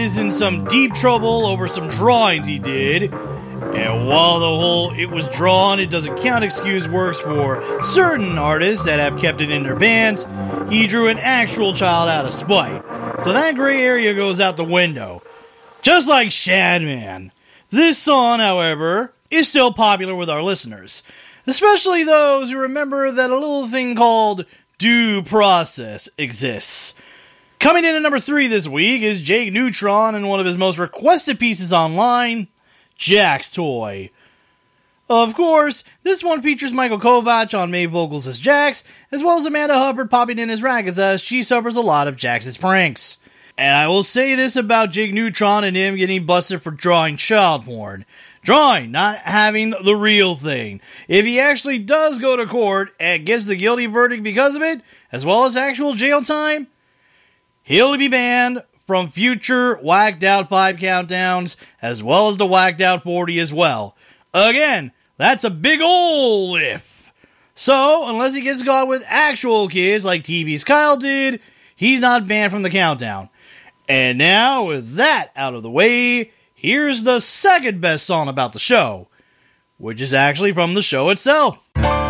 is in some deep trouble over some drawings he did. And while the whole "it was drawn, it doesn't count" excuse works for certain artists that have kept it in their bands, he drew an actual child out of spite. So that gray area goes out the window. Just like Shadman. This song, however, is still popular with our listeners, especially those who remember that a little thing called due process exists. Coming in at number 3 this week is Jake Neutron and one of his most requested pieces online, Jack's Toy. Of course, this one features Michael Kovach on main vocals as Jax, as well as Amanda Hubbard popping in as Ragatha as she suffers a lot of Jax's pranks. And I will say this about Jake Neutron and him getting busted for drawing child porn. Drawing, not having the real thing. If he actually does go to court and gets the guilty verdict because of it, as well as actual jail time, he'll be banned from future Whacked Out 5 countdowns, as well as the Whacked Out 40 as well. Again, that's a big ol' if. So, unless he gets caught with actual kids like TV's Kyle did, he's not banned from the countdown. And now, with that out of the way, here's the second best song about the show, which is actually from the show itself.